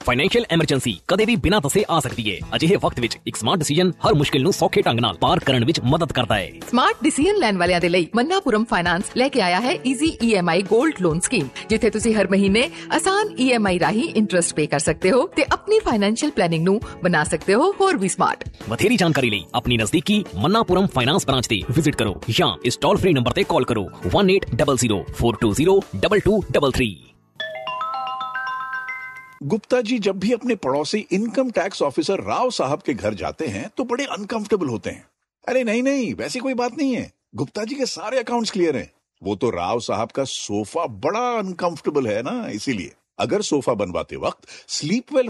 Financial emergency ਕਦੇ ਵੀ ਬਿਨਾਂ ਦੱਸੇ ਆ ਸਕਦੀ ਹੈ। ਅਜਿਹੇ ਵਕਤ ਵਿੱਚ ਇੱਕ ਸਮਾਰਟ ਡਿਸੀਜਨ ਹਰ ਮੁਸ਼ਕਿਲ ਨੂੰ ਸੌਖੇ ਢੰਗ ਨਾਲ ਪਾਰ ਕਰਨ ਵਿੱਚ ਮਦਦ ਕਰਦਾ ਹੈ। ਸਮਾਰਟ ਡਿਸੀਜਨ ਲੈਣ ਵਾਲਿਆਂ ਦੇ ਲਈ ਮੰਨਾਪੁਰਮ ਫਾਈਨਾਂਸ ਲੈ ਕੇ ਆਇਆ ਹੈ easy EMI gold loan scheme, ਜਿੱਥੇ ਤੁਸੀਂ ਹਰ ਮਹੀਨੇ ਆਸਾਨ EMI ਰਾਹੀਂ ਇੰਟਰਸਟ ਪੇ ਕਰ ਸਕਦੇ ਹੋ ਤੇ ਆਪਣੀ ਫਾਈਨੈਂਸ਼ੀਅਲ ਪਲੈਨਿੰਗ ਨੂੰ ਬਣਾ ਸਕਦੇ ਹੋ ਹੋਰ ਵੀ ਸਮਾਰਟ। ਵਧੇਰੀ ਜਾਣਕਾਰੀ ਲਈ ਆਪਣੀ ਨਜ਼ਦੀਕੀ ਮੰਨਾਪੁਰਮ ਫਾਈਨਾਂਸ ਬ੍ਰਾਂਚ ਤੇ ਵਿਜ਼ਿਟ ਕਰੋ ਜਾਂ ਇਸ ਟੋਲ ਫ੍ਰੀ ਨੰਬਰ ਤੇ ਕਾਲ ਕਰੋ 180042022333। गुप्ता जी जब भी अपने पड़ोसी इनकम टैक्स ऑफिसर राव साहब के घर जाते हैं तो बड़े अनकंफर्टेबल होते हैं। अरे नहीं, वैसी कोई बात नहीं है, गुप्ता जी के सारे अकाउंट्स क्लियर हैं। वो तो राव साहब का सोफा बड़ा अनकंफर्टेबल है ना, इसीलिए अगर सोफा बनवाते वक्त स्लीप वेल